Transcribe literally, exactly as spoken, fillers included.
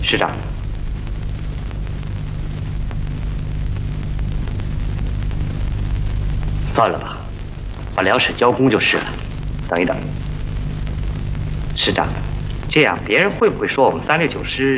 师长，算了吧，把粮食交公就是了。等一等，师长，这样别人会不会说我们三六九师